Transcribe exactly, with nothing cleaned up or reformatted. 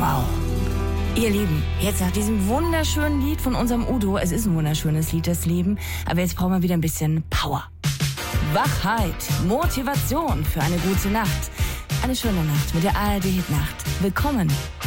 Wow. Ihr Lieben, jetzt nach diesem wunderschönen Lied von unserem Udo, es ist ein wunderschönes Lied, das Leben, aber jetzt brauchen wir wieder ein bisschen Power. Wachheit, Motivation für eine gute Nacht. Eine schöne Nacht mit der A R D Hitnacht. Willkommen